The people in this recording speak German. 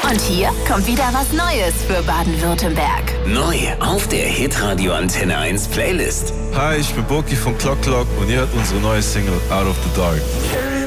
Und hier kommt wieder was Neues für Baden-Württemberg. Neu auf der Hitradio Antenne 1 Playlist. Hi, ich bin Boki von Clock Clock und ihr hört unsere neue Single Out of the Dark.